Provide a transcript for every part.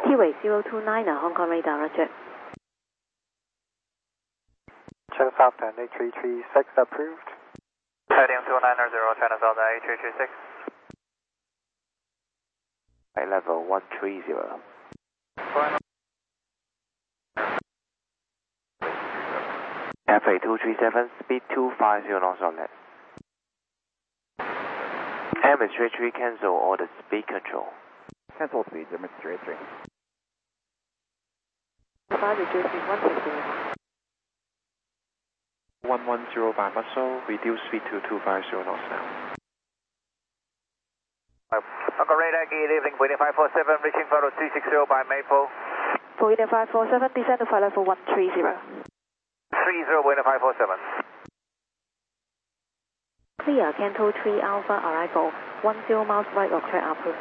T-Way 029 Hong Kong radar, roger. China Southern 8336 approved. Heading 2990, China Southern 8336. High level 130. FA 237, speed 250 knots or less. MS33 cancel all the speed control. Cancel speed, MS33. Reducing 160. 110 by muscle, reduce speed to 250 knots now. Uncle Radar, good evening, Boeing 547, reaching photo 260 by Maple. Boeing 547, descend to flight level 130. 30, Boeing 547. Clear, Canto 3 Alpha arrival, 10 miles right of track approved.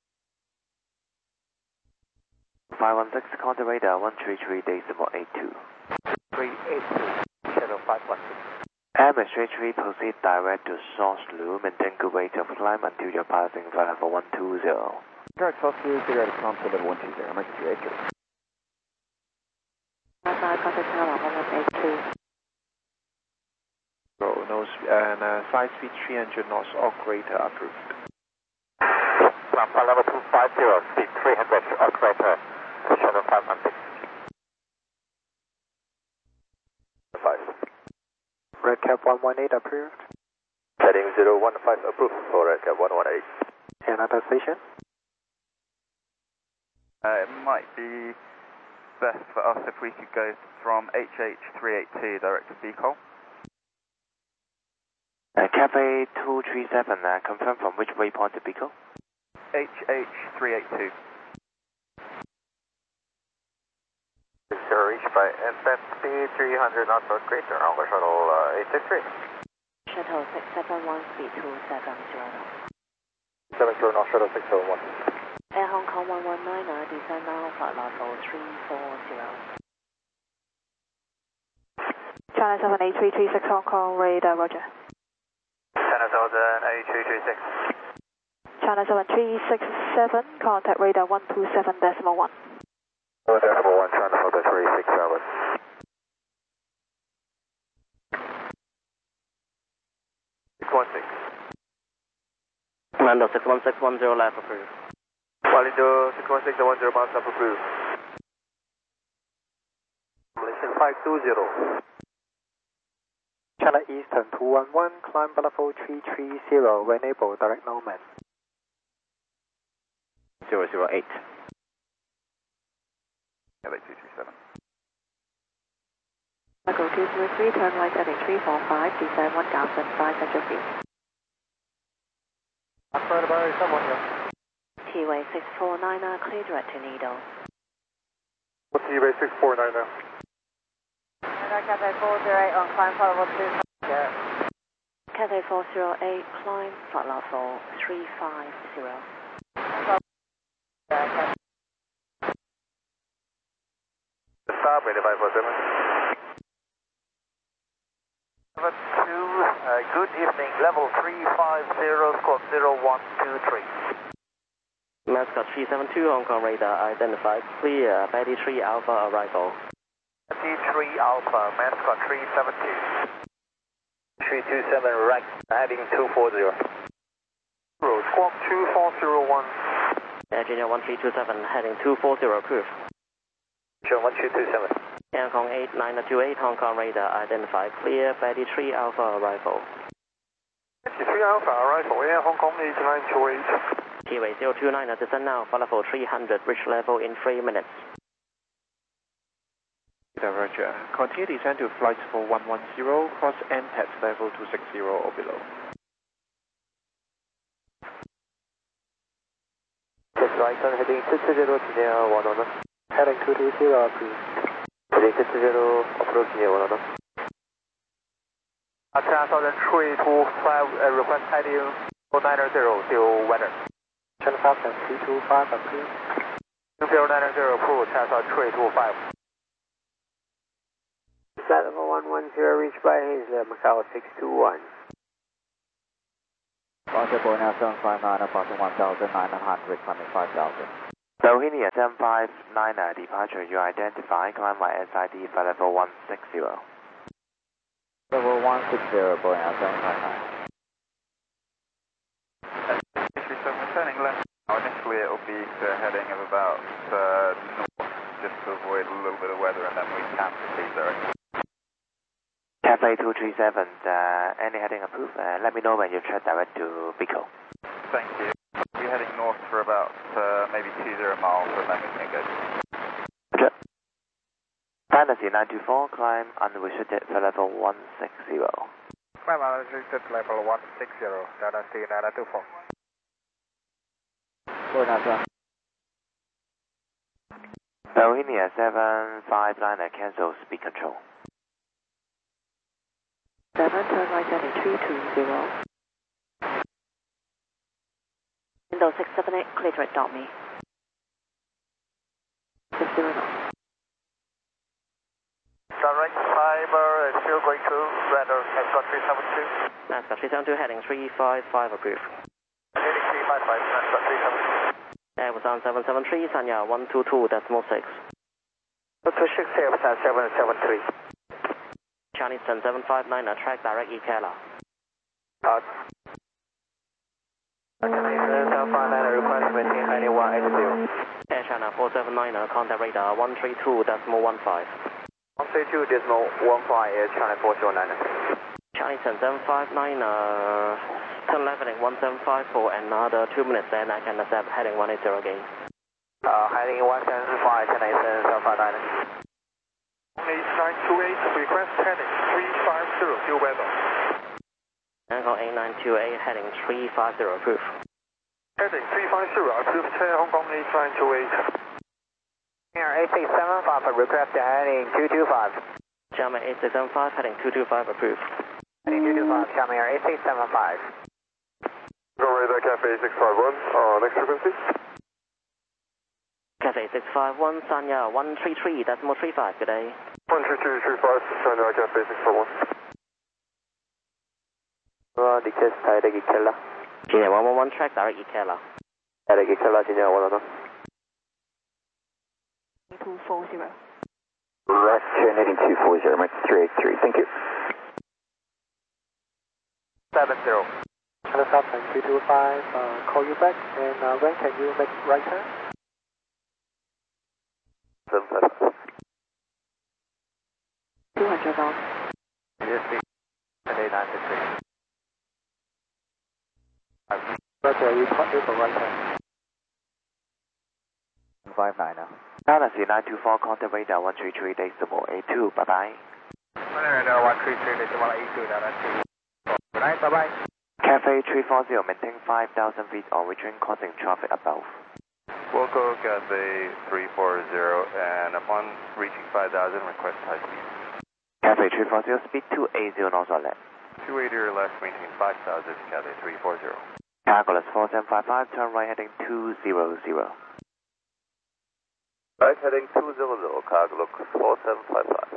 516, contact radar 133.82. 382, Shadow 516. MS33 proceed direct to source loop, maintain good rate of climb until you're passing flight level 120. Direct source loop, figure out a climb to level 120, emergency 83. Contact tower 1182. Nose and side speed 300 knots or greater approved. Flight level 250, speed 300 or greater, Shadow 516. 5. Red Cap 118 approved. Heading 015 approved for Red Cap 118. Another station? It might be best for us if we could go from HH382 direct to BCOL. Cafe 237, confirm from which waypoint to BCOL? HH382. Reached by FM speed 300 knots or greater, Alpha Shuttle 863. Shuttle 671, speed 270 knots. 70 knots, Shuttle 671. Air Hong Kong 119, descend now, flight level 340. China 78336 Hong Kong radar, roger. China Southern 8336. China 7367, contact radar 127.1. 1 China Southern 367. Lando 61610 left approved. Lindo 61610 miles up approved. Malaysian 520. China Eastern 211, climb level 330, enable direct Norman. 008. LA 237. Echo 203, turn right heading 345, descend 1,500 feet. I've heard about someone here. T-Way 649, clear direct to Needle. T-Way 649 now. Cathay 408 on climb flight level 2. Cathay 408, climb flight level 350. Stop, 547. Good evening, level 350, squawk 0123. Mascot 372, Hong Kong radar identified, clear, Betty 3 Alpha arrival. Betty 3 Alpha, Mascot 372. 327, right, heading 240. Squawk 2401. Virginia 1327, heading 240, approved. Show 1227. Hong Kong 8928, Hong Kong radar identified, clear, Betty 3 Alpha arrival. Betty 3 Alpha arrival, Air Hong Kong 8928. T-Way 029, descend now, flight level 300, reach level in 3 minutes. Roger. Continue descend to flight level 110, cross MPAT level 260 or below. Right turn heading 220 near 111. Heading 220 approved. Heading 220 approach near 111. China Southern 325, request heading 090 till weather. China Southern 325 approved. 2090 approved, China Southern 325. Flight level 110 reached by Hazle, Macau 621. Roger, Boeing 759, approaching 1,900, climbing 5,000. Bohemia 759 departure, you identify, climb by SID flight level 160. Level 160, Boeing 759. Turning left. Initially it will be to a heading of about north, just to avoid a little bit of weather, and then we can proceed directly. Cafe 237, any heading approved? Let me know when you check direct to Bico. Thank you. We're heading north for about maybe 20 miles, and then we can go. Roger. Fantasy 924, climb unrestricted for level 160. Climb unrestricted level 160, Fantasy 924. Bohemia 759, cancel speed control. 7, turn right heading 320. Window 678, clear direct dot me. 50 knots. Direct fiber, still going to radar, Nesca 372. Nesca 372, heading 355, approved. Heading 355, Nesca 372. Airbus 773, Sanya 122.6. 226, Airbus 773. Chinese 10759, track direct EKLA. Chinese 759, request maintain heading 180. Air China 479, contact radar 132.15. 132.15, Air China 479. Chinese 10759, turn left heading 1754, another 2 minutes, then I can accept heading 180 again. Heading 175, Chinese 759. 8928, request heading 350, due weather. Hong Kong 8928, heading 350, approved. Heading 350, approved, Hong Kong 8928. Here 8675, request heading 225. Xiamen 8675, heading 225, approved. Heading 225, Xiamen 8675. Go radar Cafe 651, next frequency. Cafe 651, Sanya 133.35, good day. 133.35, Sanya Cafe 641. Request direct EKLA. Genia 111, track direct EKLA. Direct EKLA, Genia 111. 240. Left turn heading 240, Mike 383, thank you. 70. Hello, Southern 325, call you back, and when can you make right turn? 755. 200 knots. Yes, 8963. Roger, you call you for right turn. 59 now. Fantasy 924, contact radar 133.82, bye bye. Radar 133.82, that's it. Good night, bye bye. Cafe 340, maintain 5,000 feet or return causing traffic above. Wilco Cafe 340, and upon reaching 5,000, request high speed. Cafe 340, speed 280 knots or left. 280 or less, maintain 5,000, Cafe 340. Cargolus 4755, turn right heading 200. Right heading 200, Cargolus 4755.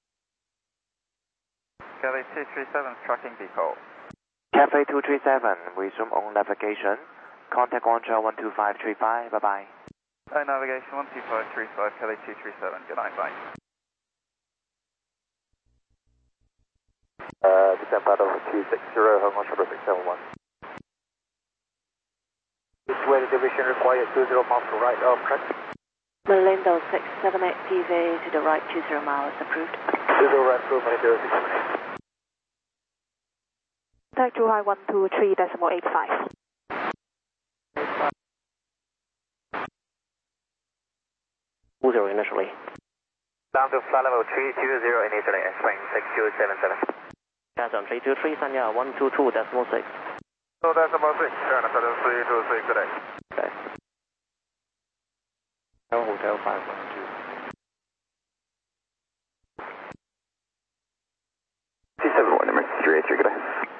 Cafe 237, tracking Bico. Cafe 237, resume on navigation. Contact Onshore 12535, bye bye. Navigation 12535, Cafe 237, good night, bye. Descent path over 260, Hong Kong Sugar 671. This way the division required 20 miles to right of track. Malindo 678, PV to the right 20 miles, approved. 20 right through Malindo 678. Tag to high 123.85. Zero initially. Down to flight level 320 initially, spring 6277. Gas on 323, Sanya 122.6. So that's about 6, turn up to 326 today. Okay. Hotel 512. C71, number 383, good day.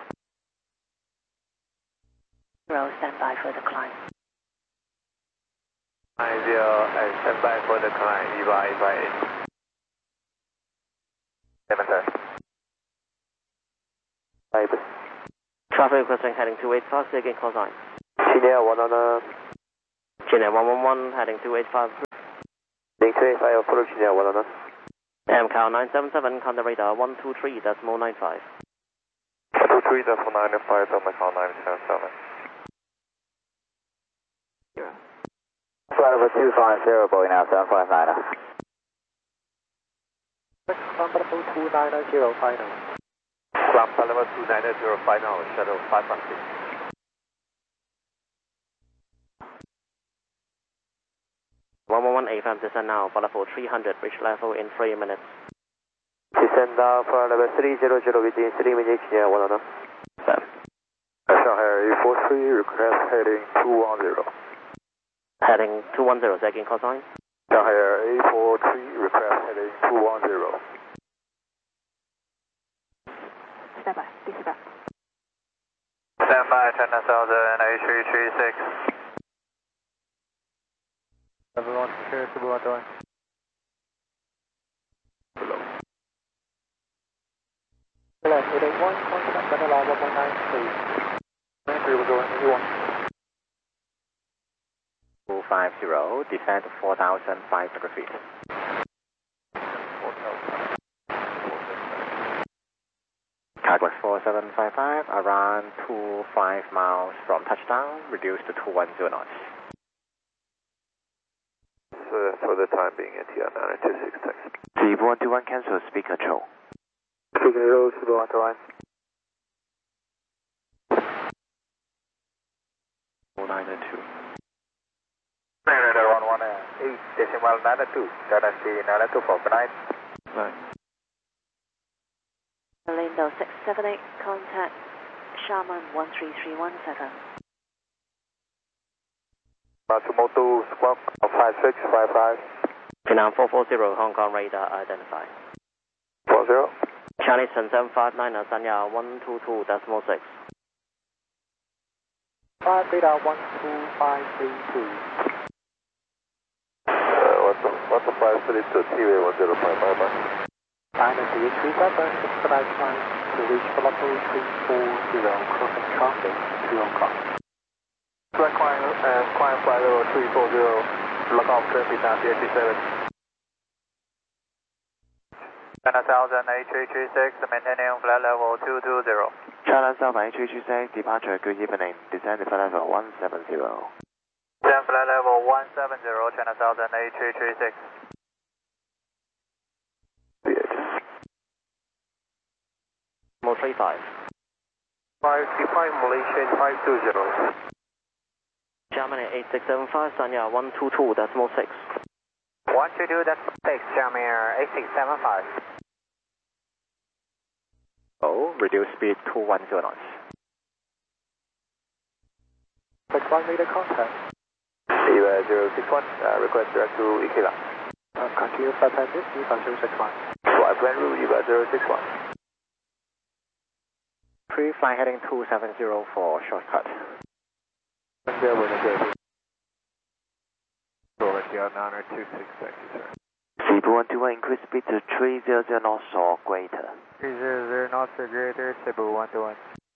Row, stand by for the climb. 90 and stand by for the climb, EVA 7 sir. Traffic requesting heading 285, again call sign. Senior 1 on Chinook 111 heading 285. Heading 285, approach Chinook 111. MCAL 977, contact radar 123.95. 123.95, MCAL 977. Flight over 250, Boeing now 759. Ground level 290 final. Ground level 290 final, shuttle 516. AFM descend now, flight level 300, reach level in 3 minutes. Descend now, flight level 300, within 3 minutes, Chinook 111. Shanghai 843, request heading 210. Heading 210, second call sign. Shanghai 843, request heading 210. Stand by, DC back. Stand by, 10,000, A336. Everyone secure to Blue Antoine. Select 881, contact Manila 119, 93, we're going 81. 250, descend to 4,500 feet. Cargo 4755, around 25 miles from touchdown, reduced to 210 knots. So for the time being, ATR 926 taxi. Cebu 121, cancel speed control. Speed control to Blue Antoine. 992. Radar 118, decimal 92, Dynasty 92 for 9. 9. Lindo 678, contact Shaman 13317. Matsumoto Squawk 5655. Vietnam 440, Hong Kong radar identified. 40. Chinese 759, Sanya 122.6. 5 radar 12532. What's the 532, TWA 105, Dynasty 837, expedite flight to reach level 340, crossing traffic to Hong Kong. Climb flight level 340, lock off traffic down to 87. 10,000, A336, maintaining flight level 220. China South A326, departure good evening, descend to flight level 170. Descend flight level 170, China Southern A336. 35. 55 Malaysian 520. Germany 8675, Sanya 122.6. 122.6, Germany 8675. Oh, reduce speed 210 knots. 61 meter contact. EVA 061, request direct to Ikela. Continue flight path this, EVA 061. Flight plan route EVA 061. Pre-flight heading 270 for shortcut. There with a Over ATR 926 taxi, sir. Cebu 121, increase speed to 300 knots or greater. 300 knots or greater, Cebu 121.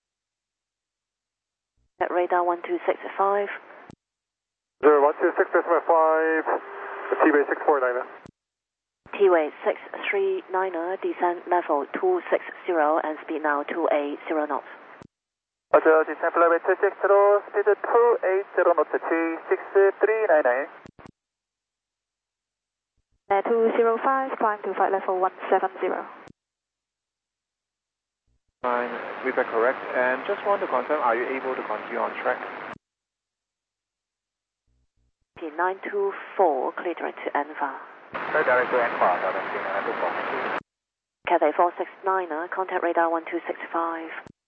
At radar 1265. 126.5, TWA 649. T-way 639, descent level 260 and speed now 280 knots. Hotel descent level 260, speed 280 knots, 36399. At 205, climb to flight level 170. Fine, we are correct. And just want to confirm, are you able to continue on track? 924, clear direct to Anva. Direct to Anva, Dynasty 924. Cathay 469, contact radar 1265.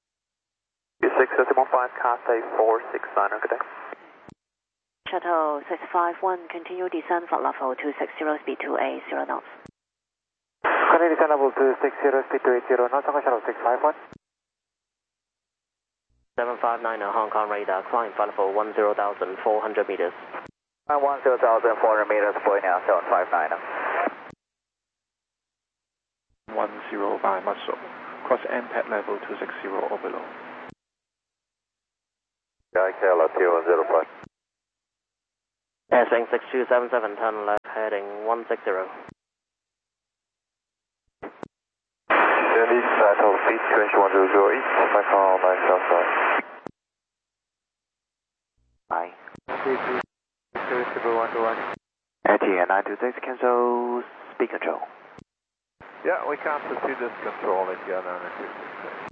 6.5, Cathay 469, good day. Shuttle 651, continue descent flight level 260, speed 280 knots. Continue descent level 260, speed 280 knots, shuttle 651. 759, Hong Kong radar, climb flight level 10,400 meters. 10,400 meters, Boeing now 759. 10 by muscle. Cross NPAD level 260 or below. Sky KLR 105. Airswing 6277, turn left, heading 160. Dandy, Natal feet, 21008, my call, 9 Southside. Bye. 32121. ATR 926, cancel speed control. Yeah, we can't proceed this control at your 926.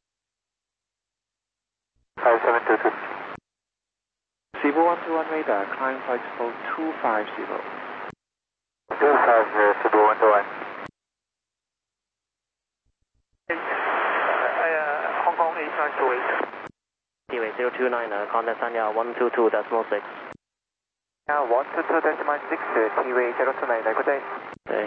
5722. Cebu 121 radar, climb flight level 250. 250, Cebu 121. Hong Kong 8928. T-Way 029, contact Sanya 122.6. 122.6, T-Way 029, good day. Okay.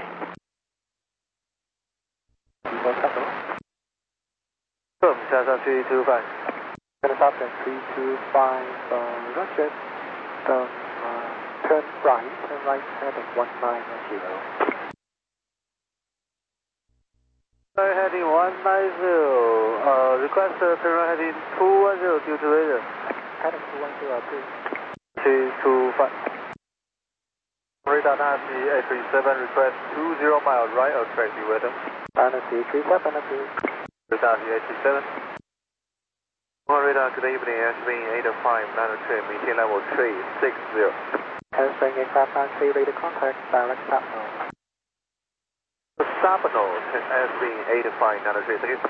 Boom, South 325. Southern 325, roger. Turn right, heading 190. Heading 190, request turn heading 210 due to weather. Heading 210, please. 325. Radar Nancy 837, request 20 miles right of track due weather. Nancy 37, please. Radar 837. Radar, good evening, Airswing 805, Nancy, maintain level 360. Airswing 8593, radar contact, direct Sapno. Sapno, Airswing 85, Nancy, thank you.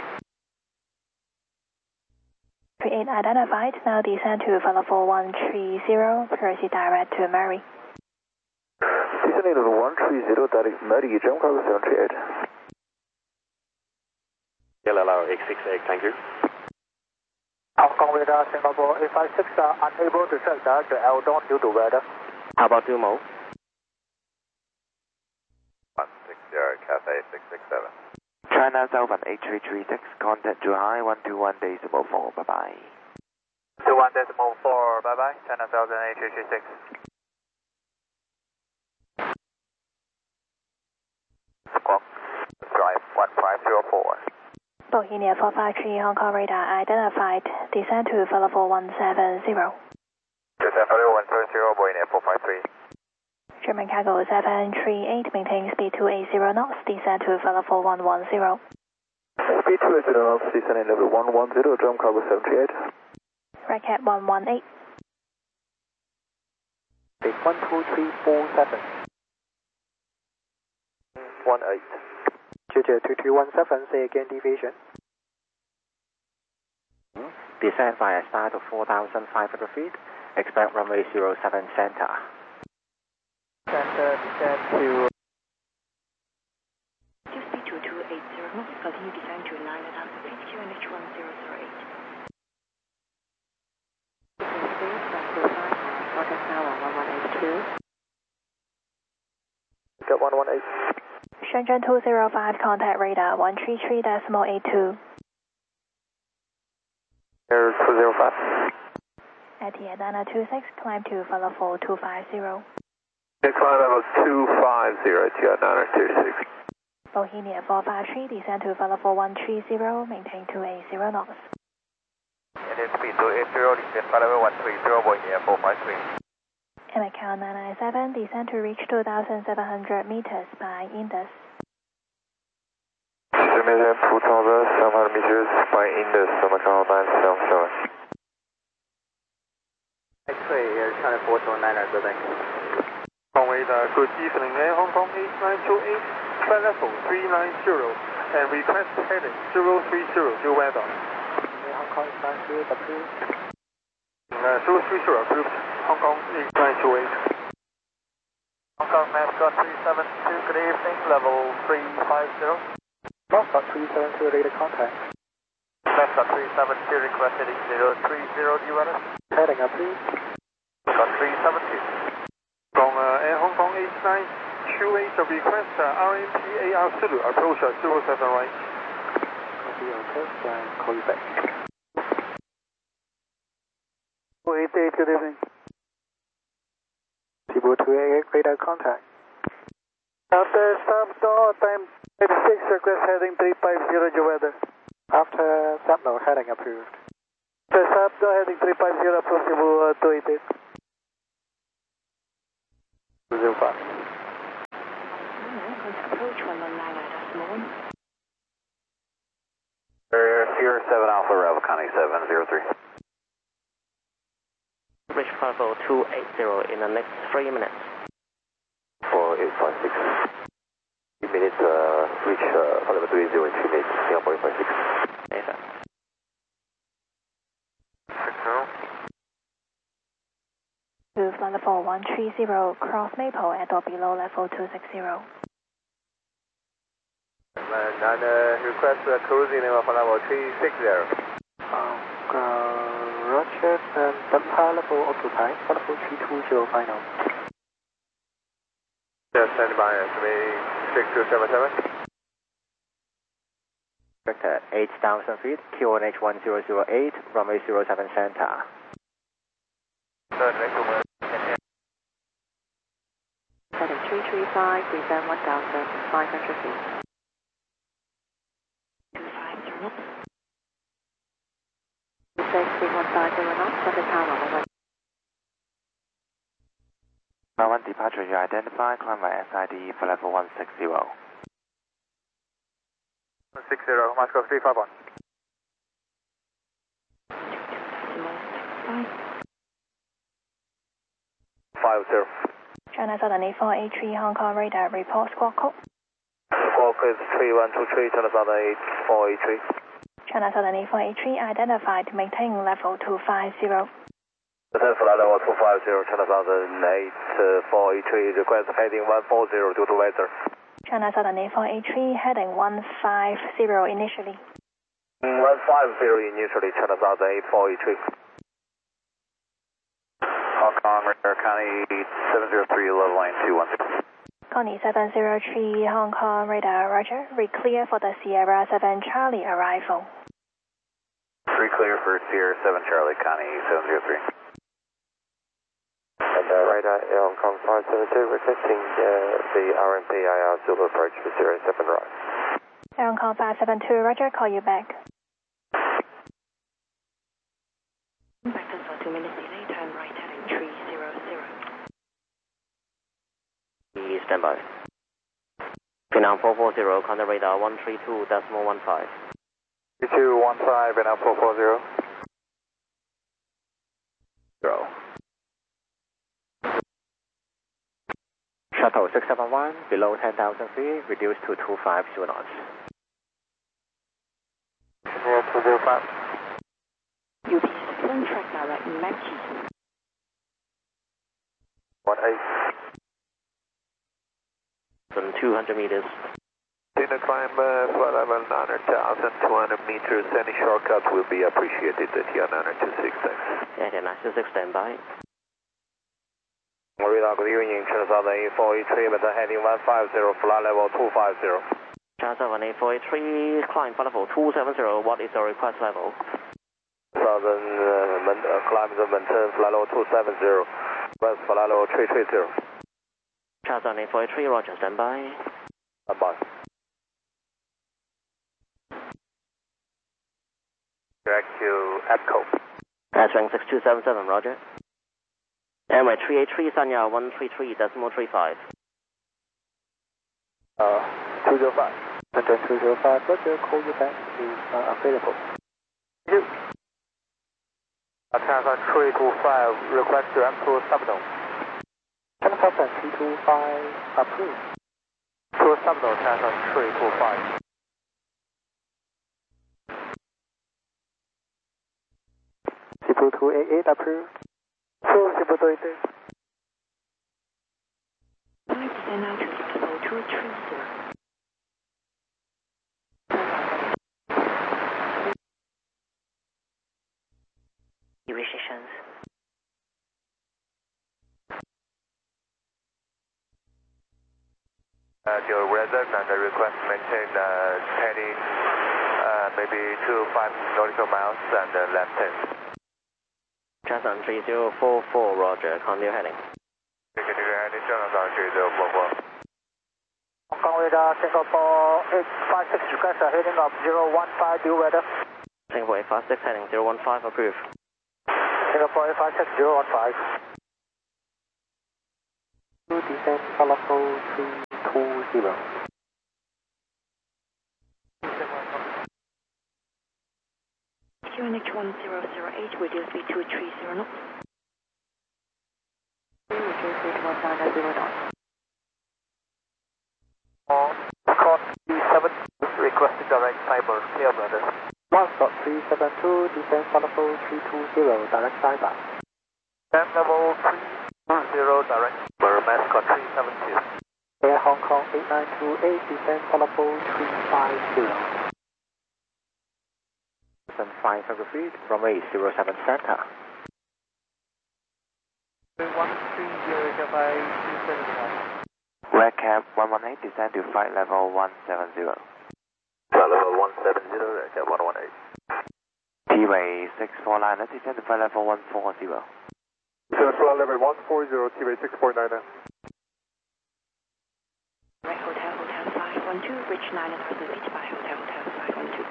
38 identified, now descend to level 130, proceed direct to Mary. Descending to 130, direct Mary, jump cargo 738. LLR 868, thank you. Hong Kong radar, Singapore 856, unable to check direct to Eldon due to weather. How about Dumo? 160, Cathay 667. China Southern 8336, contact July 121.4, bye bye. 21.4, bye bye, China Southern 8336. Squawk, drive 1504. Bohemia 453, Hong Kong radar identified, descend to level 170. Descend for 130, Bohemia 453. German cargo 738, maintain speed 280 knots, descend to level 110. Speed 280 knots, descending level 110, jump cargo 738. Racket 118. 12347. 18. JJ 2217, say again, deviation. Descend via star to 4,500 feet. Expect runway 07 center. Center, descend to... Speed to 280 knots, continue descend to 9,000 feet, QNH 1008. Speed, contact tower 1182. Get 118. Shenzhen 205, contact radar 133.82. Air 205. At Nana 26, climb to level 250. Climb level 250, ATR 926. Bohemia 453, descend to level 130, maintain 280 knots. Indian speed 280, descend for level 130, Bohemia 453. Macau 997, descend to reach 2,700 meters by Indus. 2,700 meters by Indus, Macau 977. X-ray, Air China 429, good day. Hong radar, good evening, Air Hong Kong 8928, flight level 390, and request heading 030, due weather. Air Hong Kong 8928, approved. 030, approved, Hong Kong 8928. Hong Kong Mascot 372, good evening, level 350. Mascot 372, radar contact. Mascot 372, request heading 030, due weather. Heading up, please. Mascot 372. From Air Hong Kong 8928, the request RMPA absolute approach at 07 right. Copy on test and call you back. 288, good evening. Cebu 288, radar contact. After stop door, time 86, request heading 350, due weather. After Sapno, heading approved. After stop door, heading 350, approach Cebu 288. 205. Approach 119 Sierra 7 Alpha Bravo Connie 703. Reach flight level 280 in the next 3 minutes. 4856. 2 minutes, reach flight level 280 in 2 minutes, Singapore 856. Yes, sir. to flight level 130, cross Maple at or below level 260. And request cruising level flight level 360. Roger, and Dampa level occupied, flight level 320 final. Yes, stand by, estimate 6277. Vector 8,000 feet, QNH 1008, runway 07 center. Heading 335, descend 1,500 feet. 25 knots. 26,150 knots from the tower over. One departure, you identify, climb by SID for level 160. 160, Moscow 351. Five zero. China Southern 8483 Hong Kong radar report squawk code. Squawk is 3123, China Southern 8483. China Southern 8483 identified, maintaining level 250. Descend flight level 250, China Southern 8483, request heading 140 due to weather. China Southern 8483 heading 150 initially. 150 initially, China Southern 8483. Hong Kong radar Connie 703, level line 210. Connie 703 Hong Kong radar, roger. Re-clear for the Sierra 7 Charlie arrival. Re-clear for Sierra 7 Charlie, Connie 703. And radar Hong Kong 572, requesting the RMP IR Zulu approach for Sierra 7 right. Hong Kong 572, roger. Call you back. Vector for 2 minutes delay, turn right heading 300. Stand by. Vietnam 440, contact radar 132.15. 3215, Vietnam 440. 0. Shuttle 671, below 10,000 feet, reduced to 250 knots. Yeah, 205. UP61 track direct Macchi. 18. 200 meters. Dinner climb flight level 9,200 meters. Any shortcut will be appreciated at your 926. Yeah, 926, stand by. Radar, good evening, China Southern 8483, but heading 150, flight level 250. China Southern 8483, climb flight level 270. What is your request level? Southern climb the maintain flight level 270, west flight level 330. China Southern 8483, roger, stand by. Stand by. Direct to EPCO. Ring 6277, roger. Airway 383, Sanya 133.35. 205. And then 205, roger, call you back is available. You. China 325, request to enter subdome. China 325, approved. To subdome, China 325. Zippo 288, approved. So, Zippo 288. 5% altitude level 230. Restrictions. Your weather and the request maintain heading maybe 2-5 nautical miles and left hand. China 3044, roger, continue heading. Continue heading, China 3044. Hong Kong radar, Singapore 856, request heading up 015, due weather. Singapore 856, heading 015, approved. Singapore 856, 015. 2 descend for level 320. QNH 1008, reduce speed to 30 knots. Reduce speed 190 knots. Scott 37, requesting direct cyber, clear brother. 1.372, descend for level 320, direct cyber. Descend level 320, direct cyber, Mascot 372. Air Hong Kong 8928, descend for level 350. 500 feet, runway 07 center. 130, by 271. Red Cap 118, descend to flight level 170. Flight level 170, Red Cap 118. T-Way 649, descend to flight level 140. Flight level 140, T-Way 649. Right, Hotel 512, reach 9,000 feet by Hotel 512.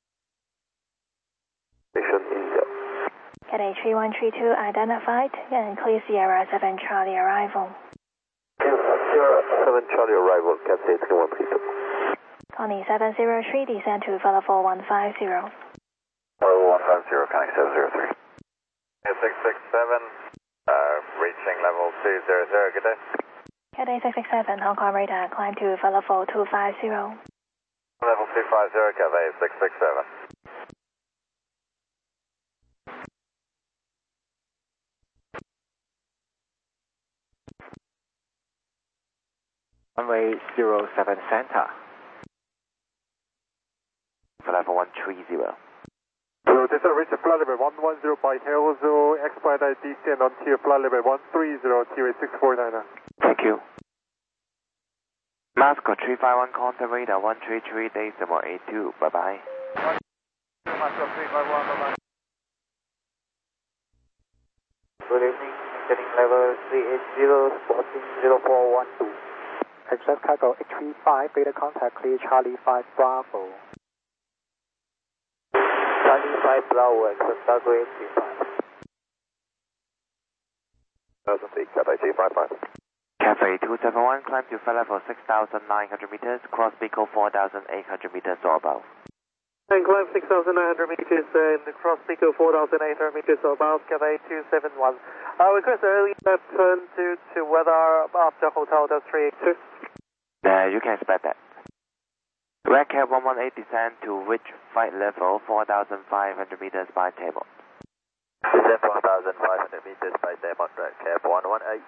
Station India. Cathay 3132 identified and clear Sierra 7 Charlie arrival. Sierra 7 Charlie arrival, Cathay 3132. Connie 703 descend to level 150. Level 150, Connie 703. 667, reaching level 200, good day. Cathay 667 Hong Kong radar climb to level 250. Level 250, Cathay 667. Runway 07 center. Flight level 130. So this is reach flight level 110 by Helzo, expedite descent onto flight level 130, T-Way 649. Thank you. Mascot 351, contact radar 133.82. Bye-bye. Mascot 351, bye-bye. Good evening, getting level 380, sporting 0412. Express cargo H35, beta contact clear Charlie 5 Bravo. Charlie 5 Bravo, express cargo H35. Cathay 355. Cafe 271, climb to flight level 6,900 meters, cross Pico 4,800 meters or above. And climb 6,900 meters and cross Pico 4,800 meters or above, Cathay 271. Request early left turn to weather after Hotel Delta 382. You can expect that. Red Cap 118, descend to which flight level 4,500 meters by table. Descend 4,500 meters by table, Red Cap 118.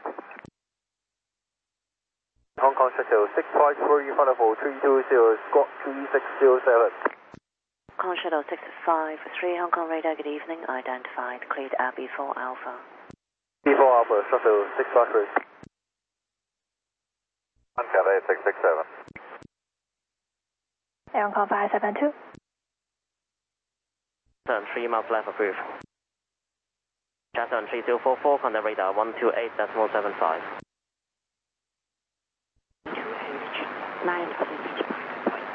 Hong Kong Shuttle 653, flight level 320, squawk 3607. Hong Kong Shuttle 653, Hong Kong radar, good evening, identified, cleared at B4 Alpha. B4 Alpha, Shuttle 653. Cathay 667. Air Hong Kong 572. Turn 3 miles left approved. Jason 3044, contact radar 128.75. 9,000 feet by point.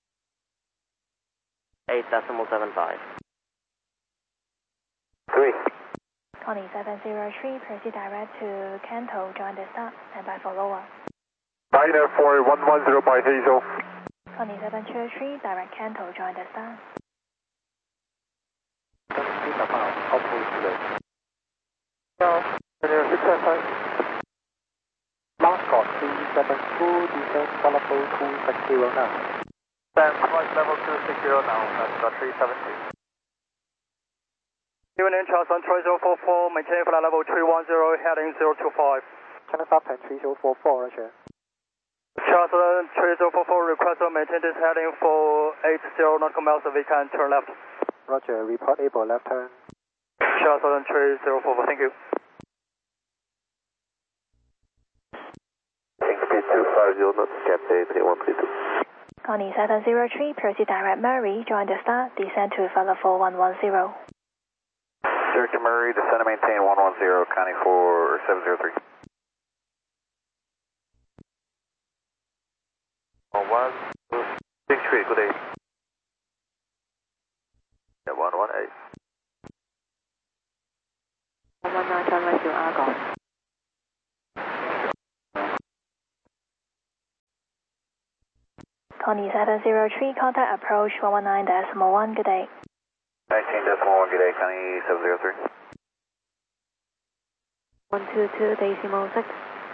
8.75. 3. Connie 703 proceed direct to Kanto, join the start, and by for lower. Diner 4110 by Hazel. Connie 703 direct Kanto, join the start. Speed about outpost today. Mascot 372, descend for level 260 now. Stand flight level 260 now, Mascot 372. Union Charleston 3044, maintain flight level 310, heading 025. Channel South 3044, Roger. Charleston 3044, request to maintain this heading for 80 nautical miles, so we can turn left. Roger, report able, left turn. Charleston 3044, thank you. Speed 250 knots, Cathay 3132. Connie 703 proceed direct Murray, join the start, descend to flight level 110. Director Murray, descend and maintain 110, Connie 4703. 163, good day. Yeah, 118. 119 runway to Argon. Connie 703, contact approach 119.1, good day. 19.1, good day, Connie 703. 122.6.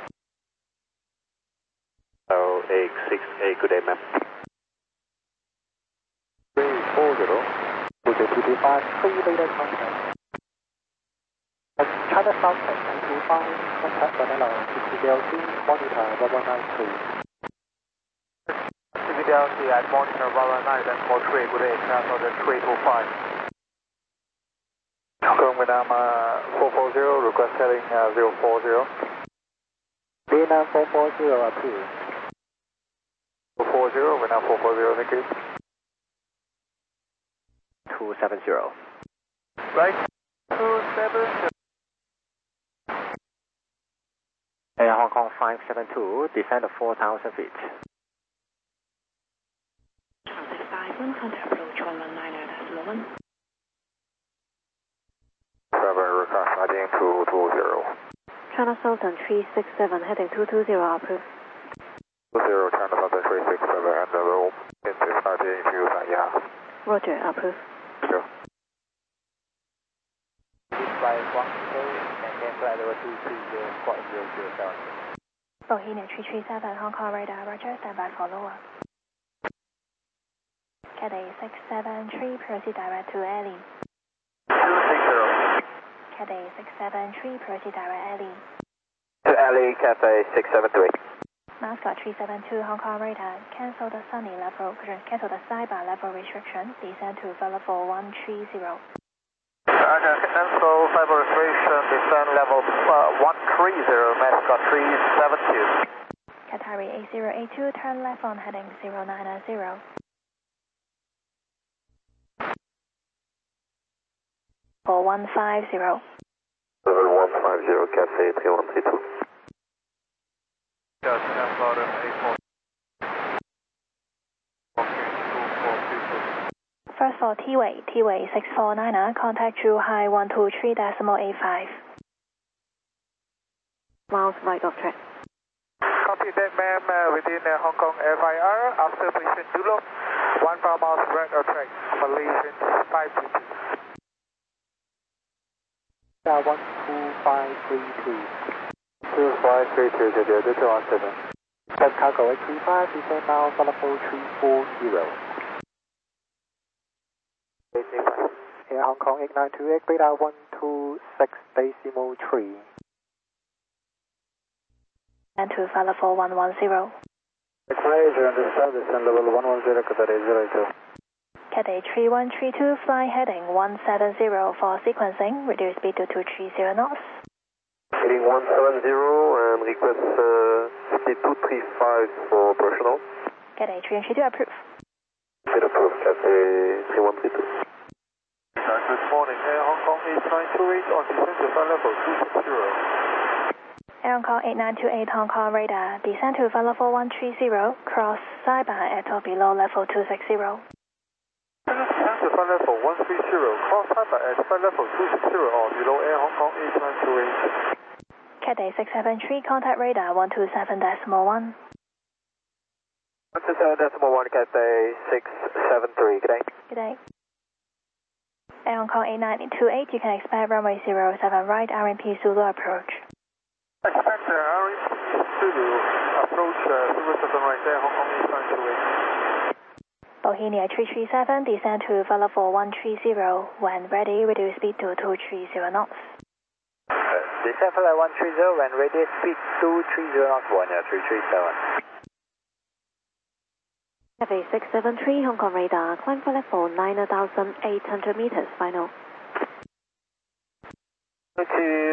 Oh, 868, good day, ma'am. 340, Booking 225, 3 radar contact. China South 925, contact Manila, CCDLC, monitor 1193. CCDLC at monitor 1193, good day, cancel the 325. Going with 440, request heading 040. Vietnam 440 approved. 440, we're now 440, thank you. 270. Right, 270. Air Hong Kong 572, descend to 4,000 feet. 651, contact approach 119.1. Request heading 220. China Southern 367, heading 220, approved. 20, China Southern 367, and the room into starting to Sanya. Roger, approved. Sure. Flight 10, maintain flight level 230, squawk 007. Bohemia 337, Hong Kong radar, roger, stand by for lower. Cathay 673, proceed direct to Ellie. 260. Cathay 673, proceed direct Ellie. To Ellie, Cathay 673. Mascot 372, Hong Kong radar, cancel the sunny level, cancel the sidebar level restriction, descend to level 130. Cancel cyber restriction, descend level 130, Mascot 372. Qatari 8082, turn left on heading 090. For 150. Level 150, Cathay 3132. First for T-Way 649, contact Drew High 123.85. Miles right of track. Copy that, ma'am, within Hong Kong FIR, after Malaysian Dulo, 1 miles right of track, Malaysian 522. 12532. 2532, 217. Send cargo 835, descend now, level 340. Air Hong Kong 8928, radar 126.3. And to level 110. Malaysia, understand, descend level 110, Cathay 02. Cathay 3132, fly heading 170 for sequencing, reduce speed to 230 knots. Heading 170 and request speed 235 for operational. Cathay 332, approve. Bid approved, Cathay 3132. Good morning, Air Hong Kong 8928 on descent to flight level 260. Air Hong Kong 8928, Hong Kong radar, descend to flight level 130, cross sidebar at or below level 260. Descend to flight level 130, cross sidebar at flight level 260 or below Air Hong Kong 8928. Cathay 673, contact radar 127.1. 127.1, Cathay 673, good day. Good day. Air Hong Kong 8928, you can expect runway 07 right, RMP Zulu approach. Expect RMP Zulu approach 07 right, Air Hong Kong 8928. Bohemia 337, descend to level 130. When ready, reduce speed to 230 knots. Descend for 130, when ready, speed 230 knots, 337. Cathay 673, Hong Kong radar, climb for level 9,800 meters, final. To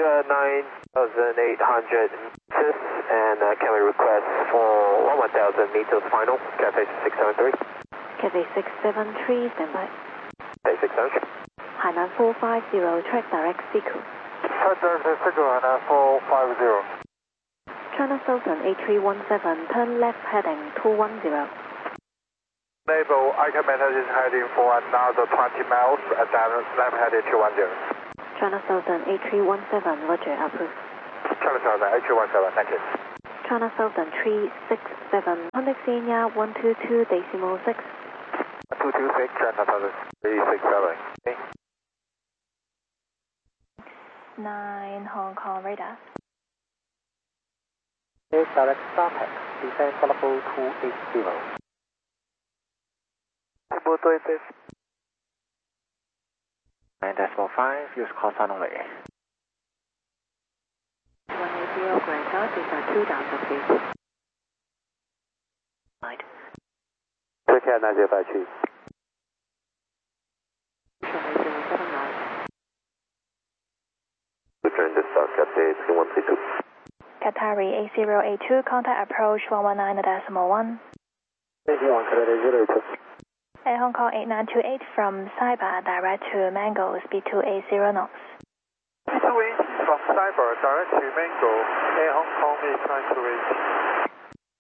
9,800 meters, and can we request for 1,000 meters final, Cathay 673. Cathay 673, standby. Cathay 673. Hainan 450, track direct Siku. Track direct Siku, Hainan 450. China Southern 8317, turn left heading 210. Naval Icometa is heading for another 20 miles, and then left heading 210. China Southern 8317, roger, approved. China Southern 8317, thank you. China Southern 367, contact Senior 122.6. 226, China Southern 367. Okay. 9 Hong Kong radar. Direct Startax, descend level 280. 280. 9.5, use call sign only. 180 Grand South, descend 2,000 feet. Right. Take care, 905 Return to South Cathay 3132. Qatari 8082, contact approach 119.1. 81, Air Hong Kong 8928 from Saibai, direct to Mango, speed 280 knots. 280 from Cyber, direct to Mango, Air Hong Kong 8928.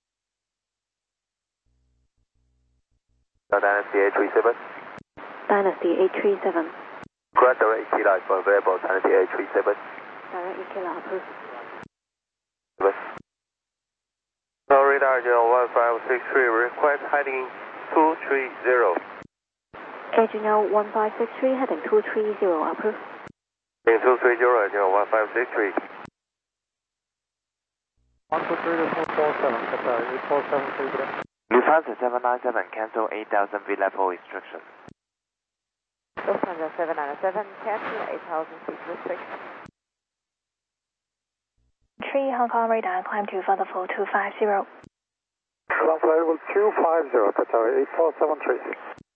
Dynasty 837. Dynasty 837. Correct direct ET for available Dynasty 837. Direct Kilo approved. No radar 01563, request heading 230. Air Juno 1563, heading 230, approved. Heading 230, 01563. 123 to 447, Qatar 847. Lufthansa 797, cancel 8,000 feet level restriction. Lufthansa 797, cancel 8,000 feet restriction. 3 Hong Kong radar, climb to Vodafone 250. Ground flight level 250, Qatar 8473.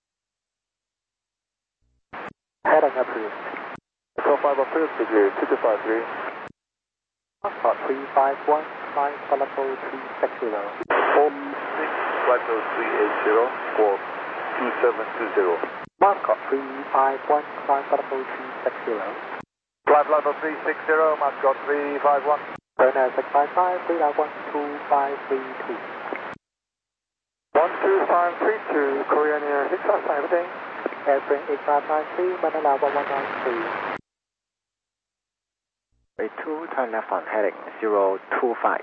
Heading approved. Profile approved, degree 2253. Passport 351, flying level 360. 46, flight level 380 for 2720. Mascot 351, flying level 360. Flight level 360, Mascot 351. Turner 655, 3912532. 12532, Korean Air 657, airplane 8593, Manila 1193. 82, turn left on heading 025.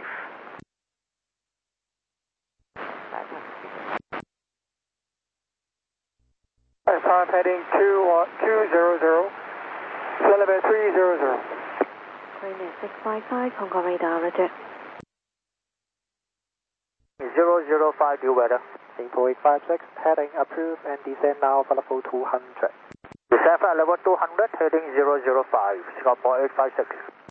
Time heading 200, Celebrate 300. Korean 655, Hong Kong radar, roger. 005, due weather. Singapore 856, heading approved and descend now for level 200. Descend for level 200, heading 005, Singapore 856.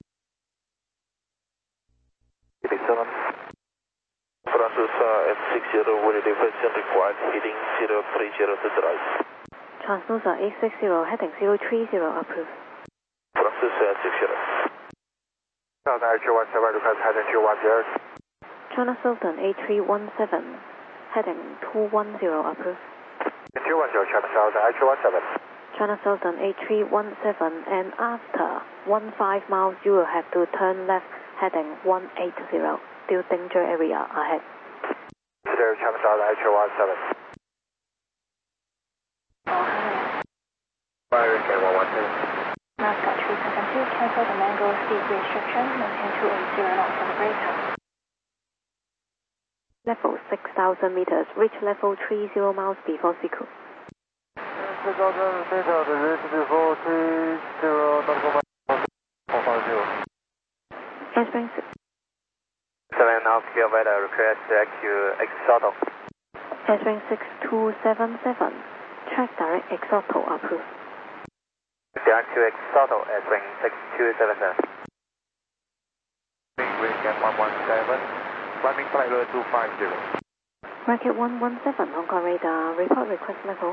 87. Francis F60, wind diversion required, heading 030 to the right. Transnusa 860, heading 030, approved. Francis F60. South Archer 17, request heading 210. China Southern 8317, heading 210, approved. 210, China South Archer 17. China Southern 8317, and after 15 miles you will have to turn left, heading 180, still danger area ahead. There, China South Archer 17. Fire again 112. Mascot 372, cancel the Mango speed restriction, maintain 280 knots for the breaker. Level 6,000 meters, reach level 30 miles before Siku. 6,000 meters, reach before 30 miles. Airspring 7 Oscar weather, request X Auto. Airspring 6277, track direct X Auto, approved. Direct to X Auto, Airspring 6277. Weekend 117, climbing flight level 250. Racket 117, Hong Kong radar, report request level.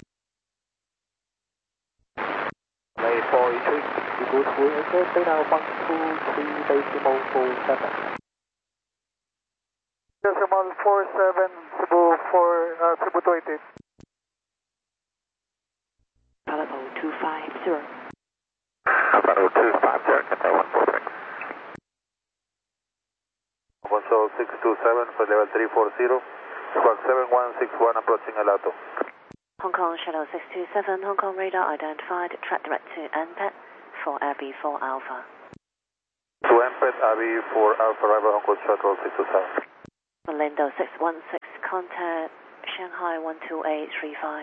Lay 483, you go to AK, now 123 decimal 47. Decimal 47, Cebu 280. Level 250. Alpha 250, Qatar 146. 10627 for level 340, squawk 7161 approaching Alato. Hong Kong Shadow 627, Hong Kong radar identified, track direct to NPET for AB4 Alpha. To NPET Abbey for Alpha Rival Hong Kong Shuttle 627. Malindo 616, contact Shanghai 12835.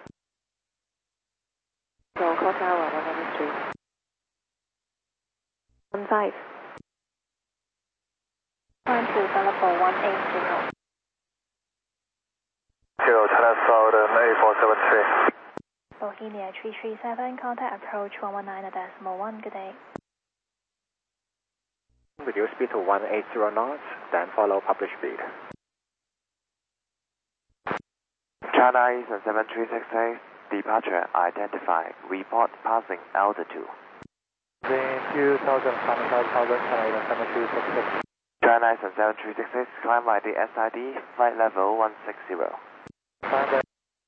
So call tower 113. 15. Climb to level 180. Kilo China Southern 8473. Bohemia 337, contact approach 119.1, good day. Reduce speed to 180 knots, then follow published speed. China Eastern 7368, departure identified. Report passing altitude. Then 2000, 5000, China Eastern 7366. China Eastern 7366, climb by the SID, flight level 160. Climb by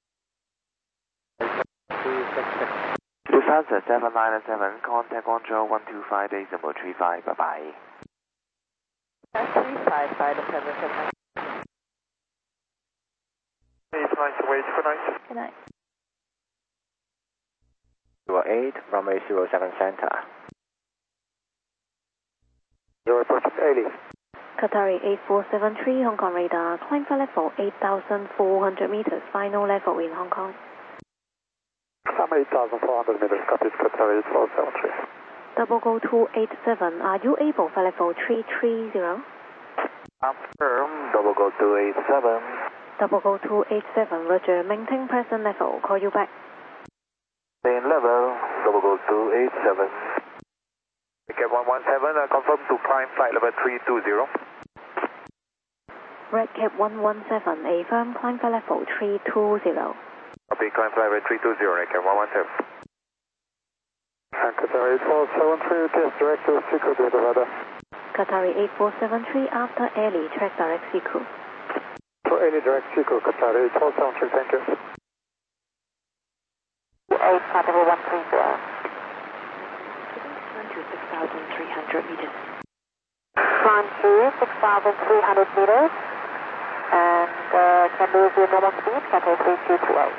366. Lufthansa 797, contact Guangzhou 125.35, bye-bye. 355 to 779. 89 to wait, good night. Good night. 08, runway 07 center. You're approaching Ailey. Qatari 8473, Hong Kong radar, climb for level 8,400 meters, final level in Hong Kong. Climb 8,400 meters, copies Qatari 8473. Double go 287, are you able for level 330? Confirm, double go 287. Double go 287, roger, maintain present level, call you back. Same level, double go 287. Ticket 117, confirm to climb flight level 320. Red Cap 117, a firm climb for level 320. Copy, climb flight level 320, Red Cap 117. Qatari 8473, test direct to Siku to the weather. Qatari 8473, after Ailey, track direct Siku. For Ailey direct Siku, Qatari 8473, thank you. 8, contact 130. To 6,300 meters. Climb to 6,300 meters. And can do your normal speed, Cathay 3228.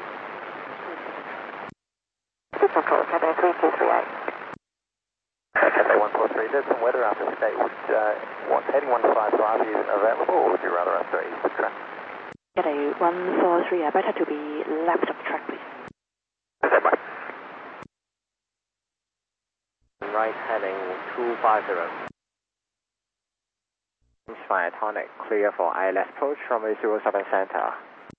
Speed control, Cathay 3238. Cathay 143, there's some weather after the state. Heading 155 is available, or would you rather us to east of track? Cathay 143, better to be left of track, please. Standby. Right heading 250. Fire tonic, clear for ILS approach, runway 07 center.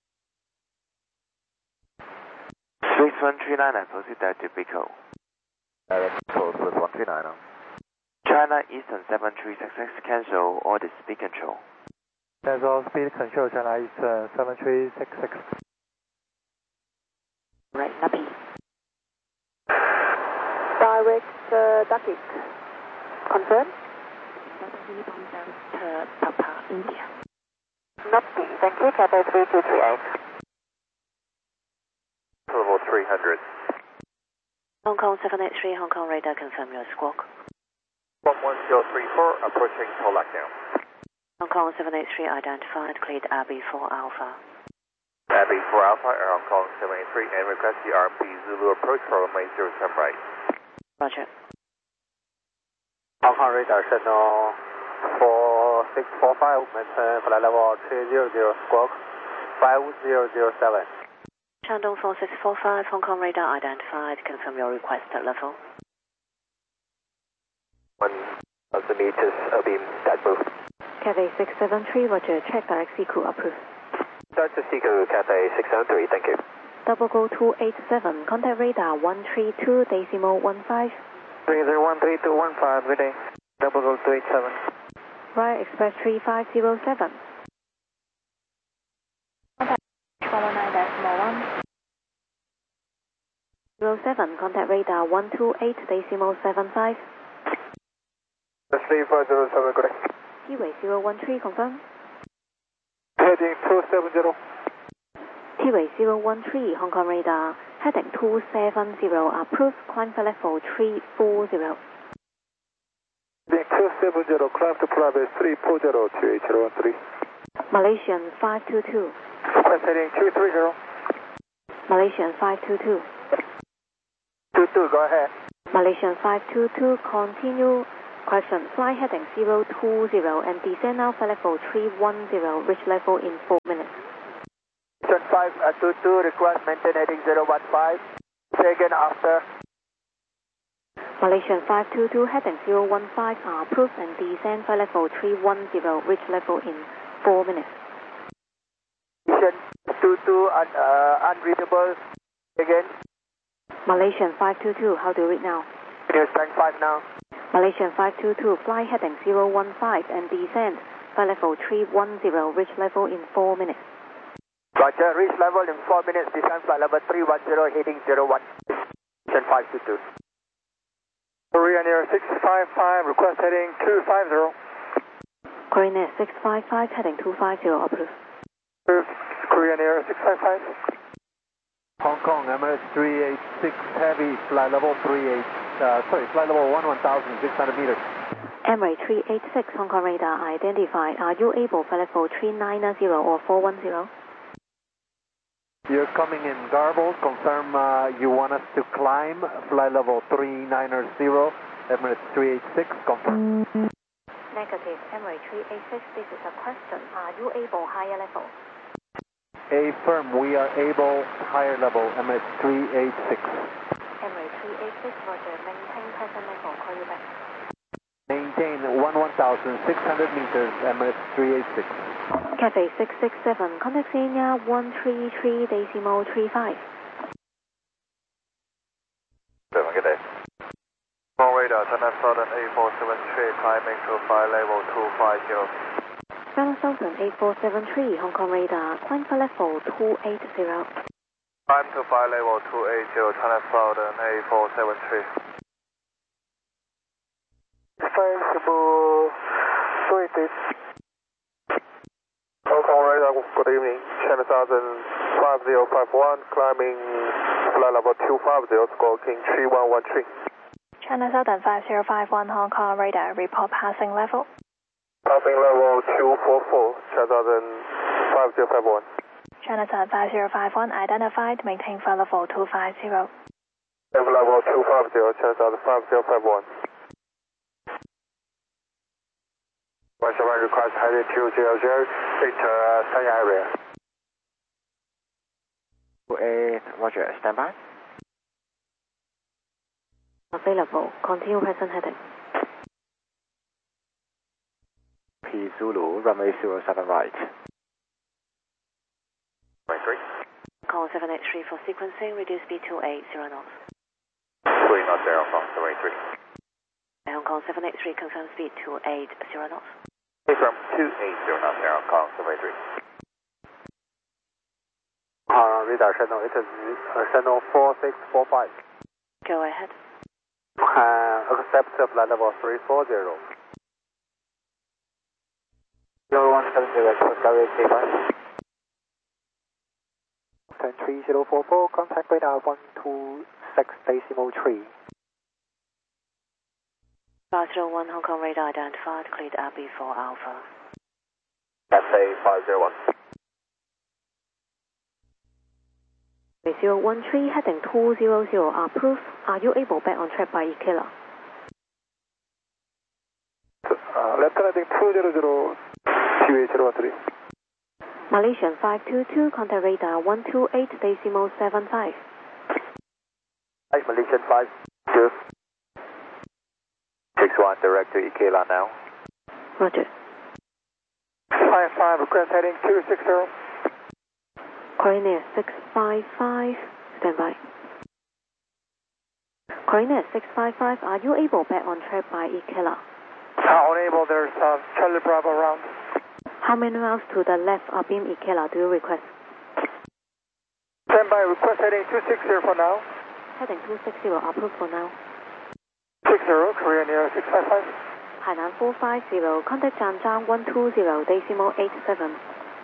6139, proceed to Pico. Close with 139. China Eastern 7366, cancel all the speed control. Cancel speed control, China Eastern 7366. Right, Napi. Direct ducking. Confirm? Papa, India. Napi, thank you, Cathay 3238. Level 300. Hong Kong 783, Hong Kong radar, confirm your squawk. 11034, approaching Tolac now. Hong Kong 783, identified, cleared Abbey 4 Alpha. Abbey 4 Alpha, Air Hong Kong 783, and request the RMP Zulu approach for runway 07 right. Roger. Hong Kong radar signal 4645, maintain flight level 300, squawk 5007. Shandong 4645, Hong Kong radar identified, confirm your requested level. 1,000 meters, beam, that move. Cathay 673, roger, check direct Siku, approved. Start to Siku, Cathay 673, thank you. Double go 287, contact radar 132.15. 3013215, good day. Double go 287. Right, Express 3507. 119.1. 07, contact radar 128.75. 3507, good day. T-way 013, confirm. Heading 270. T-way 013, Hong Kong radar, heading 270, approved, climb for level 340. Heading 270, climb to flight 340, 28013. Malaysian 522. Express heading 230. Malaysian 522. 22, go ahead. Malaysian 522, continue Question, fly heading 020 and descend now flight level 310, reach level in 4 minutes. Mission 522, request maintain heading 015. Say again after. Malaysian 522 heading 015 are approved and descend flight level 310, reach level in 4 minutes. Mission 22 unreadable. Again. Malaysian 522, how do you read now? Near strength 5 now. Malaysian 522, fly heading 015 and descend flight level 310, reach level in 4 minutes. Roger, reach level in 4 minutes, descend flight level 310, heading 01. Mission 522. Korean Air 655, request heading 250. Korean Air 655 heading 250, approved. Korean Air 655. Hong Kong, Emirates 386 Heavy, flight level 11,600 meters. Emirates 386, Hong Kong radar identified. Are you able flight level 390 or 410? You're coming in garbled. Confirm you want us to climb flight level 390, Emirates 386. Confirm. Negative, Emirates 386. This is a question. Are you able higher level? Affirm, we are able higher level, Emirates 386. Emirates 386, roger. Maintain present level. Call you back. Maintain 11,600 meters, Emirates 386. Cathay 667, contact Senior 133.35. Good day. Hong radar, China Southern 8473, climbing to flight level 250. China Southern 8473, Hong Kong radar, climb for level 280. Climb to flight level 280, China Southern 8473. Sensible, 280. Hong Kong radar, good evening. China Southern 5051, climbing flight level 250, score King 3113. China Southern 5051, Hong Kong radar, report passing level. Passing level 244, China Southern 5051. China Southern 5051, identified, maintain flight level 250. Level 250, China Southern 5051. One request headed 200, enter Sanya area. 28, roger, stand by. Available, continue present heading. P Zulu, runway 07 right. 23. Call 783 for sequencing, reduce speed to 80 knots. 3 knots, Air Hong Kong 73. Hong Kong 783, confirm speed to 80 knots. From 280 knots, Air Hong Kong 73. Radar channel, it is channel 4645. Go ahead. Accept flight level 340. 0170, Carrier K5. 13044, contact radar 126.3. 501, Hong Kong radar identified, cleared RB for Alpha. Cathay 501. 013, heading 200, approved. Are you able back on track by Ikela? Left heading 200, QH013. Malaysian 522, contact radar 128.75. Malaysian 52. 61, direct to Ikela now. Roger. 55, request heading 260. Korean Air 655, stand by. Korean Air 655, are you able back on track by Ikela? Unable, there's Charlie Bravo around. How many miles to the left of beam Ikela do you request? Stand by, request heading 260 for now. Heading 260, approved for now. 60, Korean Air 655. Hainan 450, contact Zhangzhang 120.87.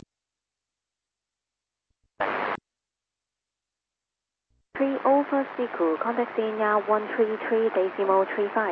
Over Siku, contact Senior 133.35.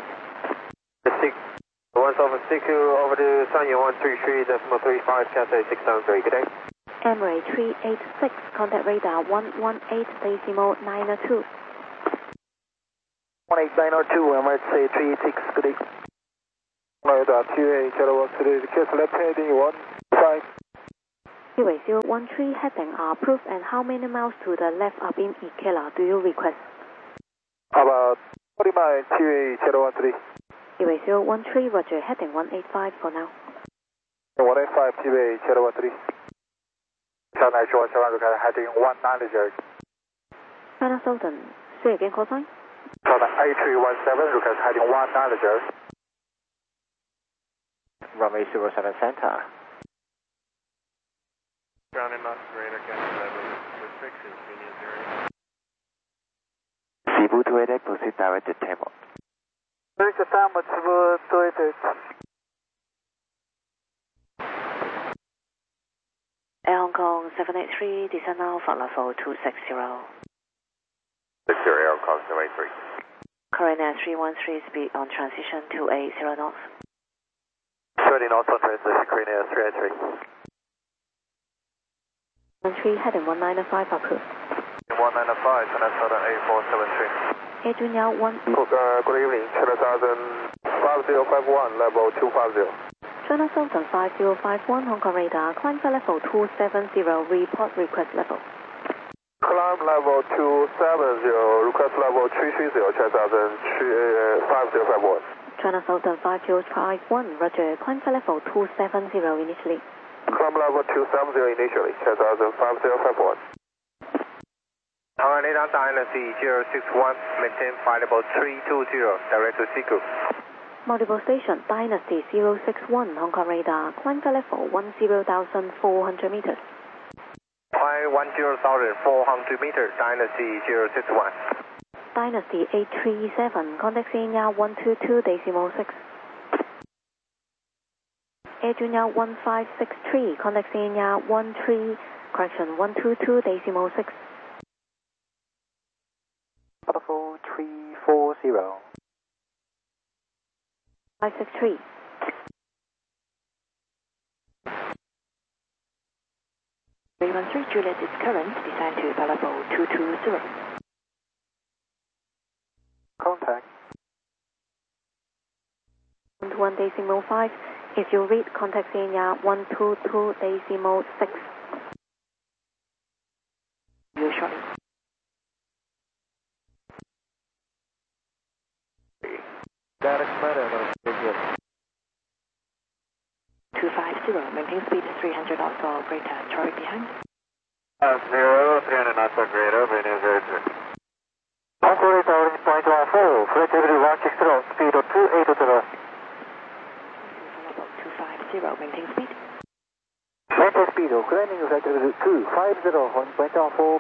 1 over Siku, over to Sanya 133.35, Cathay 673, good day. Emirates 386, contact radar 118.92. 18902, Emirates 386, good day. Radar 28 Kilo 13, request left heading 15. Kiwi 013 heading are approved, and how many miles to the left of in Ikela do you request? About 40 miles, QA Kilo 13. Kiwi 013, roger, heading 185 for now. 185 QA Kilo 13. China Shore 7, heading 190. China Southern, say again, call sign? China A317, request heading 190. Runway 07 center. Ground and not radar cabin level restrictions, median area. Cebu 28, proceed direct to Tamil. Direct to Tamil, Cebu 28. Air Hong Kong 783, descend now for level 260. 60 Air Hong Kong 783. Current at 313, speed on transition to 80 knots. 30 knots on transition, Korean Air 383. 3 heading 195 approved. 195, China Southern A473. Air Junior 1. Good evening, China Southern 5051, level 250. China Southern 5051, Hong Kong radar, climb for level 270, report request level. Climb level 270, request level 330, China Southern 5051. China Southern 5051, roger, climb for level 270 initially. Climb level 270 initially, China Southern 5051. Radar Dynasty 061, maintain flight level 320, direct to Siku. Multiple station, Dynasty 061, Hong Kong radar, climb for level 10,400 meters. Climb 10,400 meters, Dynasty 061. Dynasty 837, contact Senior 122.6. Air Junior 1563, contact Senior 122.6. Level 340. 563. Juliet is current, descend to level 220. Contact. 121.5. If you read, contact Senior 122.6. You shortly. Direct matter, 250, maintain speed 300 knots or greater, traffic behind. 300 knots or greater, Venus 03. Hong Kong radar orange point 14, flight level 160, speed of 280. 250, maintain speed. Maintain speed, climbing flight level 250, 1.14.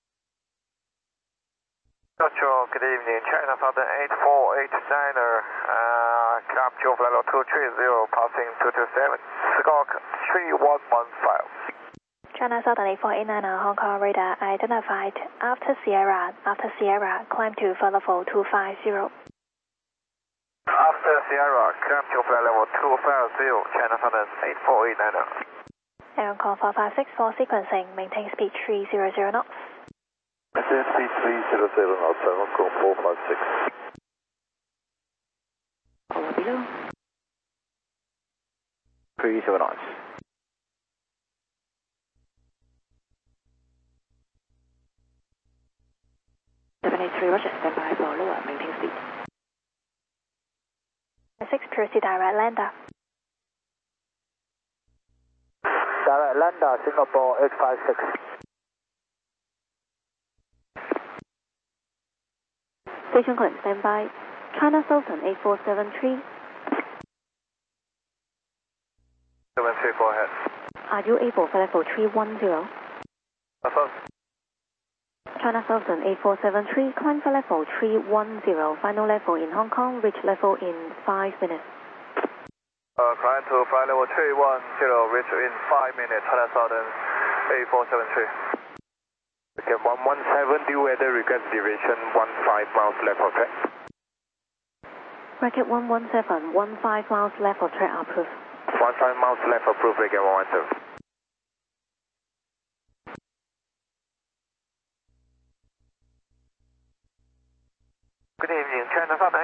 Control, good evening, China Southern 848 designer, capture flight level 230, passing 227, Skok 3115. China Southern 8489, Hong Kong radar identified. After Sierra, climb to flight level 250. After Sierra, capture flight level 250, China Southern 8489. Air Hong Kong 4564 sequencing, maintain speed 300 knots. Maintain speed 307 knots, Hong Kong 456. Over below. 30 knots. 783, roger, stand by for lower, maintain speed. 6 Pursuit direct lander. Direct lander, Singapore 856. Station climb, stand by. China Southern 8473. 73, go ahead. Are you able for level 310? Affirm. China Southern 8473, climb for level 310, final level in Hong Kong, reach level in 5 minutes. Climb to flight level 310, reach in 5 minutes, China Southern 8473. Okay, 117, due weather, request duration 15 miles left of track. Bracket 117, 15 miles left of track approved. 15 miles left approved, bracket 117. Good evening, China Southern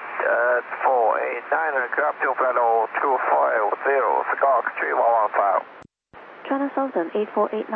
8489, grab to flight level 250, Squawk 3115. China Southern 8489.